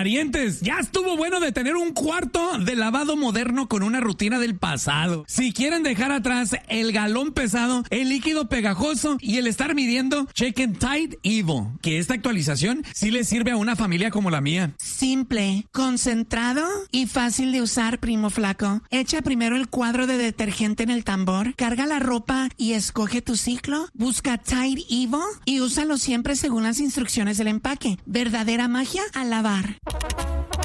Parientes, ya estuvo bueno de tener un cuarto de lavado moderno con una rutina del pasado. Si quieren dejar atrás el galón pesado, el líquido pegajoso y el estar midiendo, chequen Tide Evo, que esta actualización sí le sirve a una familia como la mía. Simple, concentrado y fácil de usar, primo flaco. Echa primero el cuadro de detergente en el tambor, carga la ropa y escoge tu ciclo. Busca Tide Evo y úsalo siempre según las instrucciones del empaque. Verdadera magia al lavar.